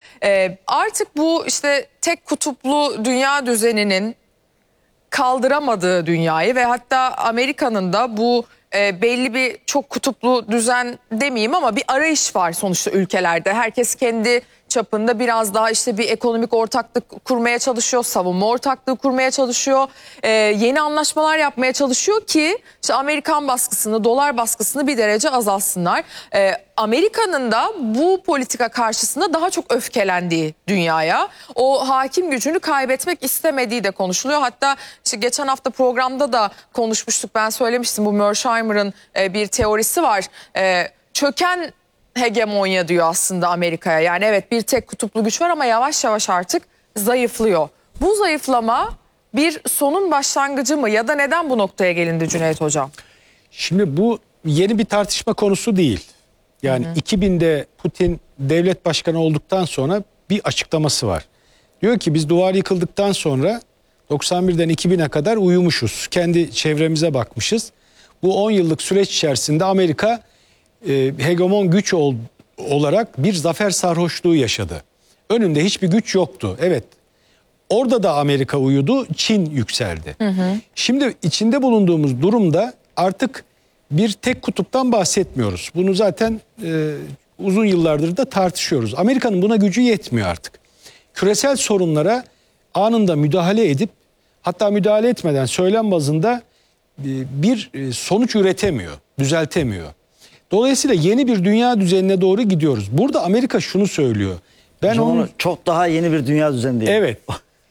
Artık bu işte tek kutuplu dünya düzeninin kaldıramadığı dünyayı ve hatta Amerika'nın da bu belli bir çok kutuplu düzen demeyeyim ama bir arayış var sonuçta ülkelerde. Herkes kendi çapında biraz daha işte bir ekonomik ortaklık kurmaya çalışıyor, savunma ortaklığı kurmaya çalışıyor, yeni anlaşmalar yapmaya çalışıyor ki işte Amerikan baskısını, dolar baskısını bir derece azalsınlar. Amerika'nın da bu politika karşısında daha çok öfkelendiği dünyaya, o hakim gücünü kaybetmek istemediği de konuşuluyor. Hatta işte geçen hafta programda da konuşmuştuk, ben söylemiştim, bu Mersheimer'ın bir teorisi var. Çöken hegemonya diyor aslında Amerika'ya. Yani evet, bir tek kutuplu güç var ama yavaş yavaş artık zayıflıyor. Bu zayıflama bir sonun başlangıcı mı ya da neden bu noktaya gelindi Cüneyt Hocam? Şimdi bu yeni bir tartışma konusu değil. Yani 2000'de Putin devlet başkanı olduktan sonra bir açıklaması var. Diyor ki biz duvar yıkıldıktan sonra 91'den 2000'e kadar uyumuşuz. Kendi çevremize bakmışız. Bu 10 yıllık süreç içerisinde Amerika hegemon güç olarak bir zafer sarhoşluğu yaşadı. Önünde hiçbir güç yoktu. Evet, orada da Amerika uyudu, Çin yükseldi. Şimdi içinde bulunduğumuz durumda artık bir tek kutuptan bahsetmiyoruz. Bunu zaten uzun yıllardır da tartışıyoruz. Amerika'nın buna gücü yetmiyor artık. Küresel sorunlara anında müdahale edip, hatta müdahale etmeden söylem bazında bir sonuç üretemiyor, düzeltemiyor. Dolayısıyla yeni bir dünya düzenine doğru gidiyoruz. Burada Amerika şunu söylüyor. Ben onu çok daha yeni bir dünya düzeni değil. Evet.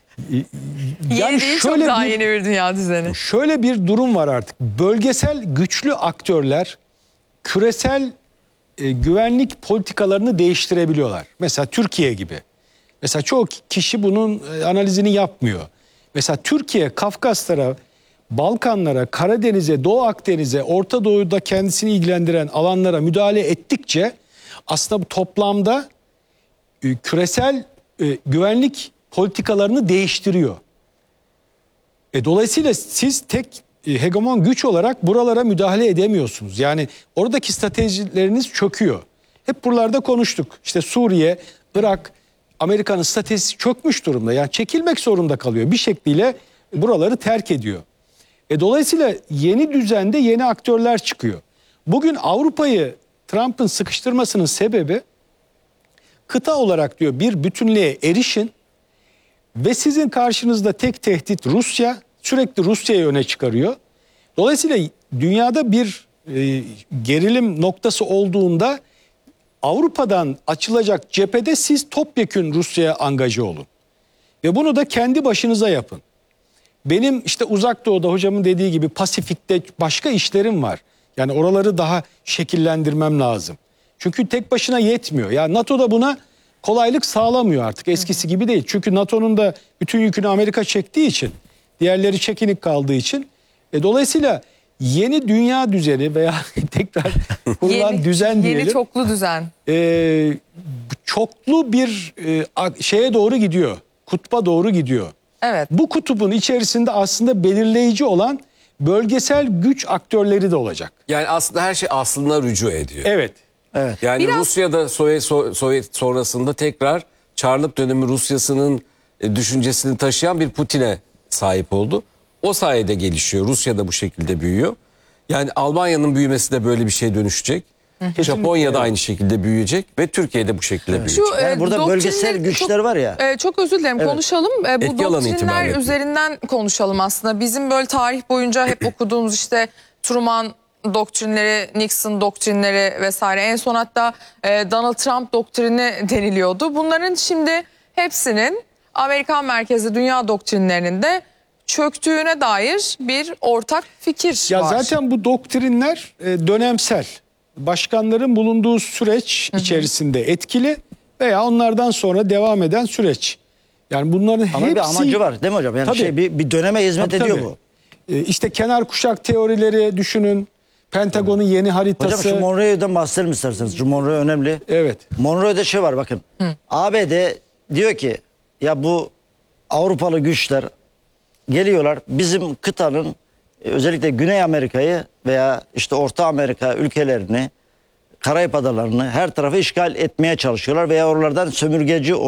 Yani şöyle çok daha yeni bir dünya düzeni. Şöyle bir durum var artık. Bölgesel güçlü aktörler küresel güvenlik politikalarını değiştirebiliyorlar. Mesela Türkiye gibi. Mesela çoğu kişi bunun analizini yapmıyor. Mesela Türkiye Kafkaslara, Balkanlara, Karadeniz'e, Doğu Akdeniz'e, Orta Doğu'da kendisini ilgilendiren alanlara müdahale ettikçe aslında bu toplamda küresel güvenlik politikalarını değiştiriyor. Dolayısıyla siz tek hegemon güç olarak buralara müdahale edemiyorsunuz. Yani oradaki stratejileriniz çöküyor. Hep buralarda konuştuk. İşte Suriye, Irak, Amerika'nın stratejisi çökmüş durumda. Yani çekilmek zorunda kalıyor. Bir şekliyle buraları terk ediyor. Dolayısıyla yeni düzende yeni aktörler çıkıyor. Bugün Avrupa'yı Trump'ın sıkıştırmasının sebebi, kıta olarak diyor bir bütünlüğe erişin ve sizin karşınızda tek tehdit Rusya, sürekli Rusya'yı öne çıkarıyor. Dolayısıyla dünyada bir gerilim noktası olduğunda Avrupa'dan açılacak cephede siz topyekün Rusya'ya angaje olun. Ve bunu da kendi başınıza yapın. Benim işte Uzak Doğu'da hocamın dediği gibi Pasifik'te başka işlerim var. Yani oraları daha şekillendirmem lazım. Çünkü tek başına yetmiyor. Ya NATO da buna kolaylık sağlamıyor artık. Eskisi gibi değil. Çünkü NATO'nun da bütün yükünü Amerika çektiği için, diğerleri çekinik kaldığı için. Dolayısıyla yeni dünya düzeni veya tekrar kurulan düzen diyelim. Yeni çoklu düzen. Çoklu bir şeye doğru gidiyor. Kutba doğru gidiyor. Evet. Bu kutubun içerisinde aslında belirleyici olan bölgesel güç aktörleri de olacak. Yani aslında her şey aslına rücu ediyor. Evet. Evet. Yani Biraz... Rusya'da Sovyet sonrasında tekrar Çarlık dönemi Rusya'sının düşüncesini taşıyan bir Putin'e sahip oldu. O sayede gelişiyor. Rusya da bu şekilde büyüyor. Yani Almanya'nın büyümesi de böyle bir şeye dönüşecek. Japonya da aynı şekilde büyüyecek ve Türkiye de bu şekilde büyüyecek. Yani burada bölgesel güçler var ya. Çok özür dilerim, konuşalım. Bu Etki alanı doktrinler itibariyle. üzerinden konuşalım aslında. Bizim böyle tarih boyunca hep okuduğumuz işte Truman doktrinleri, Nixon doktrinleri vesaire. En son hatta Donald Trump doktrini deniliyordu. Bunların şimdi hepsinin Amerikan merkezli dünya doktrinlerinin de çöktüğüne dair bir ortak fikir var. Zaten bu doktrinler dönemsel. Başkanların bulunduğu süreç içerisinde etkili veya onlardan sonra devam eden süreç. Yani bunların Ama hepsi... bir amacı var değil mi hocam? Yani bir döneme hizmet ediyor bu. İşte kenar kuşak teorileri düşünün. Pentagon'un yeni haritası. Hocam şu Monroe'dan bahsedelim isterseniz. Şu Monroe önemli. Evet. Monroe'da şey var bakın. ABD diyor ki ya bu Avrupalı güçler geliyorlar bizim kıtanın özellikle Güney Amerika'yı veya işte Orta Amerika ülkelerini, Karayip Adalarını her tarafı işgal etmeye çalışıyorlar veya oralardan sömürgeci